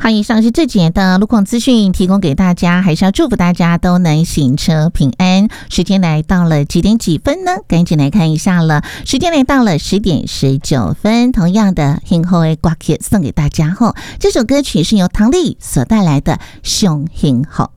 好，以上是这节的路况资讯提供给大家，还是要祝福大家都能行车平安。时间来到了几点几分呢？赶紧来看一下了，时间来到了10:19。同样的，幸福的歌曲送给大家后，这首歌曲是由唐丽所带来的《上幸福》。